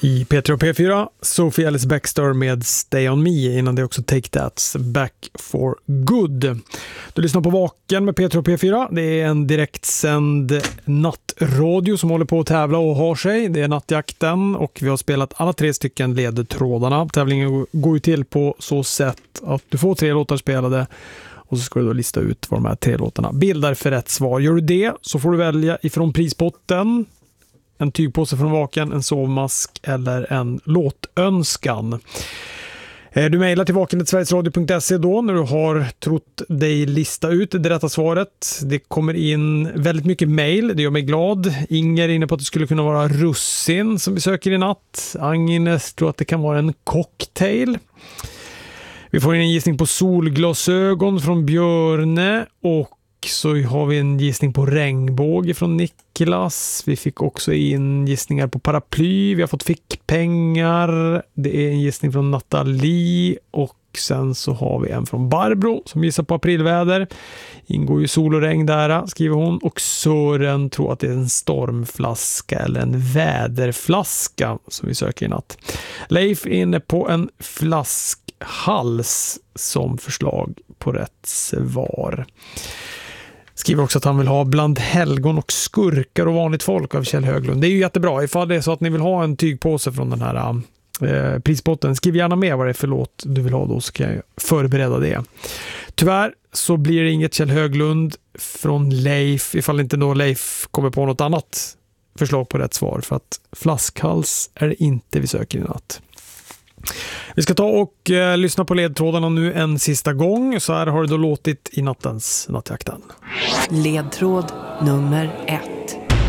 I P3 och P4, Sophie Ellis Bextor med Stay On Me, innan det också Take That's Back for Good. Du lyssnar på Vaken med P3 och P4. Det är en direktsänd nattradio som håller på att tävla och har sig. Det är nattjakten och vi har spelat alla 3 stycken ledtrådarna. Tävlingen går ju till på så sätt att du får 3 låtar spelade och så ska du då lista ut vad de här 3 låtarna bildar för rätt svar. Gör du det så får du välja ifrån prispotten en tygpåse från Vaken, en sovmask eller en låtönskan. Du mejlar till vaken@sverigesradio.se då när du har trott dig lista ut det rätta svaret. Det kommer in väldigt mycket mejl, det gör mig glad. Inger är inne på att det skulle kunna vara russin som vi söker i natt. Agnes tror att det kan vara en cocktail. Vi får in en gissning på solglasögon från Björne och så har vi en gissning på regnbåge från Niklas. Vi fick också in gissningar på paraply. Vi har fått fickpengar. Det är en gissning från Nathalie. Och sen så har vi en från Barbro som gissar på aprilväder. Ingår ju sol och regn där, skriver hon. Och Sören tror att det är en stormflaska eller en väderflaska som vi söker i natt. Leif är inne på en flaskhals som förslag på rätt svar. Skriver också att han vill ha Bland helgon och skurkar och vanligt folk av Kjell Höglund. Det är ju jättebra. Ifall det är så att ni vill ha en tygpåse från den här prispotten, skriv gärna med vad det är för låt du vill ha, då så kan jag förbereda det. Tyvärr så blir det inget Kjell Höglund från Leif ifall inte då Leif kommer på något annat förslag på rätt svar, för att flaskhals är det inte vi söker i natt. Vi ska ta och lyssna på ledtrådarna nu en sista gång. Så här har det då låtit i nattens nattjakten. Ledtråd nummer 1.